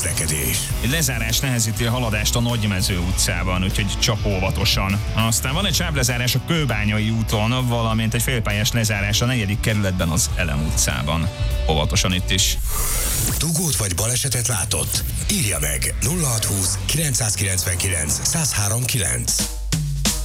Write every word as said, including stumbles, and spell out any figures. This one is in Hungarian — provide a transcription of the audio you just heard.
közlekedés. Egy lezárás nehezíti a haladást a Nagymező utcában, úgyhogy csak óvatosan. Aztán van egy sávlezárás a Kőbányai úton, valamint egy félpályás lezárás a negyedik kerületben az Elem utcában. Óvatosan itt is. Dugót vagy balesetet látott? Írja meg nulla hatszázhúsz kilencszázkilencvenkilenc százhárom kilenc.